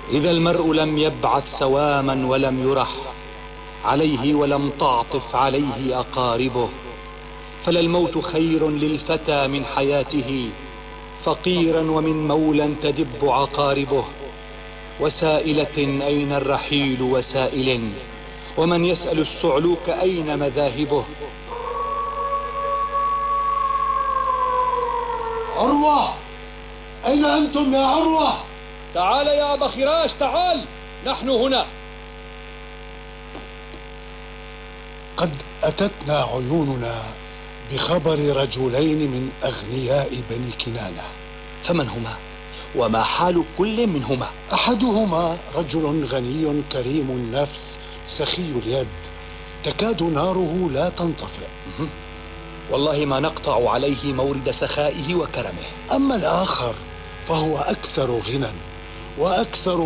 إذا المرء لم يبعث سواما ولم يرح عليه ولم تعطف عليه أقاربه، فللموت خير للفتى من حياته، فقيرا ومن مولى تدب عقاربه. وسائلة أين الرحيل وسائل، ومن يسأل السعلوك أين مذاهبه. عروة، أين أنتم يا عروة؟ تعال يا أبا خراش، تعال، نحن هنا. قد أتتنا عيوننا بخبر رجلين من أغنياء بني كنانة. فمن هما؟ وما حال كل منهما؟ أحدهما رجل غني كريم النفس سخي اليد، تكاد ناره لا تنطفئ. والله ما نقطع عليه مورد سخائه وكرمه. أما الآخر فهو أكثر غنى وأكثر